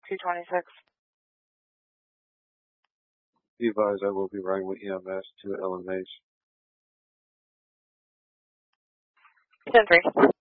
226. Be advised, I will be riding with EMS to LMH. 10-3.